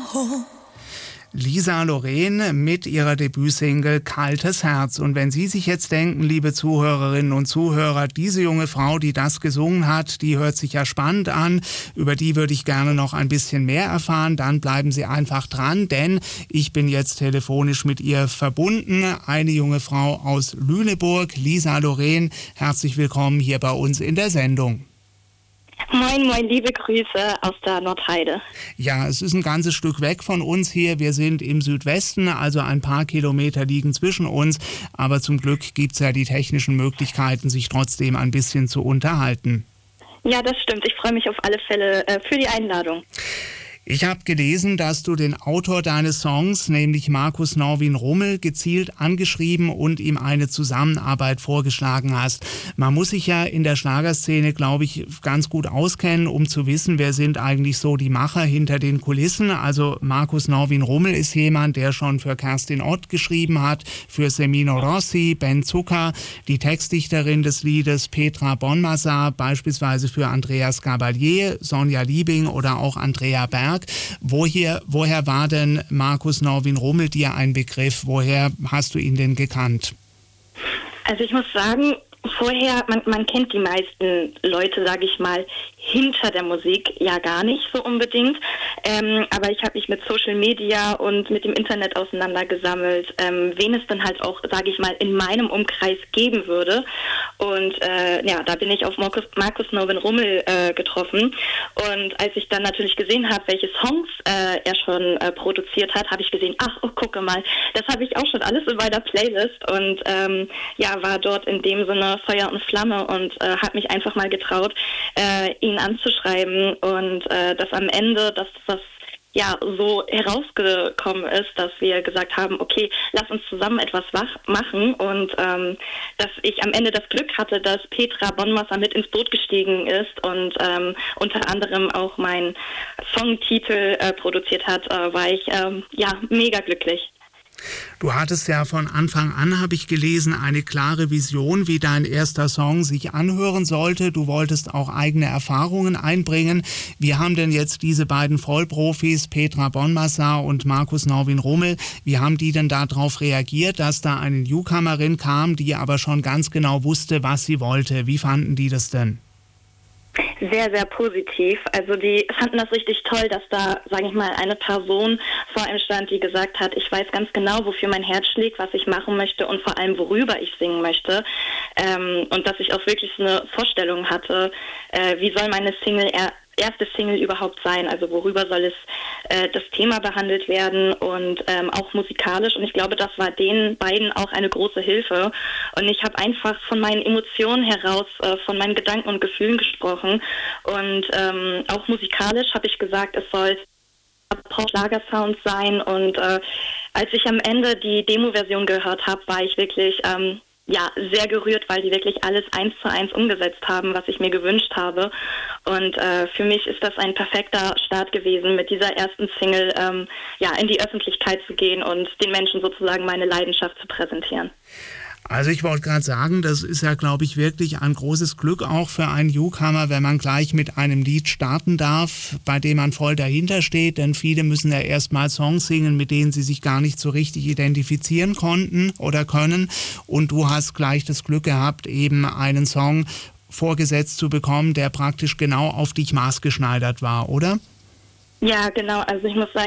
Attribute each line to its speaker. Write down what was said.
Speaker 1: Lisa Loren mit ihrer Debütsingle Kaltes Herz. Und wenn Sie sich jetzt denken, liebe Zuhörerinnen und Zuhörer, diese junge Frau, die das gesungen hat, die hört sich ja spannend an, über die würde ich gerne noch ein bisschen mehr erfahren, dann bleiben Sie einfach dran, denn ich bin jetzt telefonisch mit ihr verbunden. Eine junge Frau aus Lüneburg, Lisa Loren, herzlich willkommen hier bei uns in der Sendung.
Speaker 2: Moin, moin, liebe Grüße aus der Nordheide.
Speaker 1: Ja, es ist ein ganzes Stück weg von uns hier. Wir sind im Südwesten, also ein paar Kilometer liegen zwischen uns. Aber zum Glück gibt es ja die technischen Möglichkeiten, sich trotzdem ein bisschen zu unterhalten.
Speaker 2: Ja, das stimmt. Ich freue mich auf alle Fälle für die Einladung.
Speaker 1: Ich habe gelesen, dass du den Autor deines Songs, nämlich Markus Norwin Rummel, gezielt angeschrieben und ihm eine Zusammenarbeit vorgeschlagen hast. Man muss sich ja in der Schlagerszene, glaube ich, ganz gut auskennen, um zu wissen, wer sind eigentlich so die Macher hinter den Kulissen. Also Markus Norwin Rummel ist jemand, der schon für Kerstin Ott geschrieben hat, für Semino Rossi, Ben Zucker, die Textdichterin des Liedes Petra Bonmassar, beispielsweise für Andreas Gabalier, Sonja Liebing oder auch Andrea Berg. Woher war denn Markus Norwin Rummel dir ein Begriff? Woher hast du ihn denn gekannt?
Speaker 2: Also ich muss sagen, vorher, man kennt die meisten Leute, sage ich mal, hinter der Musik ja gar nicht so unbedingt. Aber ich habe mich mit Social Media und mit dem Internet auseinandergesammelt, wen es dann halt auch, sage ich mal, in meinem Umkreis geben würde. Und ja, da bin ich auf Markus Norwin Rummel getroffen. Und als ich dann natürlich gesehen habe, welche Songs er schon produziert hat, habe ich gesehen, ach, oh, gucke mal, das habe ich auch schon alles in meiner Playlist. Und ja, war dort in dem Sinne Feuer und Flamme und habe mich einfach mal getraut, ihn anzuschreiben und dass am Ende, dass das ja so herausgekommen ist, dass wir gesagt haben, okay, lass uns zusammen etwas machen und dass ich am Ende das Glück hatte, dass Petra Bonmassar mit ins Boot gestiegen ist und unter anderem auch meinen Songtitel produziert hat, war ich ja mega glücklich.
Speaker 1: Du hattest ja von Anfang an, habe ich gelesen, eine klare Vision, wie dein erster Song sich anhören sollte. Du wolltest auch eigene Erfahrungen einbringen. Wie haben denn jetzt diese beiden Vollprofis, Petra Bonmassar und Markus Norwin Rummel, wie haben die denn darauf reagiert, dass da eine Newcomerin kam, die aber schon ganz genau wusste, was sie wollte? Wie fanden die das denn?
Speaker 2: Sehr, sehr positiv. Also die fanden das richtig toll, dass da, sage ich mal, eine Person vor ihm stand, die gesagt hat, ich weiß ganz genau, wofür mein Herz schlägt, was ich machen möchte und vor allem, worüber ich singen möchte. Und dass ich auch wirklich so eine Vorstellung hatte, wie soll meine erste Single überhaupt sein, also worüber soll es das Thema behandelt werden und auch musikalisch, und ich glaube, das war den beiden auch eine große Hilfe, und ich habe einfach von meinen Emotionen heraus, von meinen Gedanken und Gefühlen gesprochen, und auch musikalisch habe ich gesagt, es soll Schlagersound sein, und als ich am Ende die Demo-Version gehört habe, war ich wirklich ja, sehr gerührt, weil die wirklich alles 1:1 umgesetzt haben, was ich mir gewünscht habe. Und für mich ist das ein perfekter Start gewesen, mit dieser ersten Single ja, in die Öffentlichkeit zu gehen und den Menschen sozusagen meine Leidenschaft zu präsentieren.
Speaker 1: Also ich wollte gerade sagen, das ist ja, glaube ich, wirklich ein großes Glück auch für einen Newcomer, wenn man gleich mit einem Lied starten darf, bei dem man voll dahinter steht, denn viele müssen ja erstmal Songs singen, mit denen sie sich gar nicht so richtig identifizieren konnten oder können, und du hast gleich das Glück gehabt, eben einen Song vorgesetzt zu bekommen, der praktisch genau auf dich maßgeschneidert war, oder?
Speaker 2: Ja, genau. Also ich muss sagen,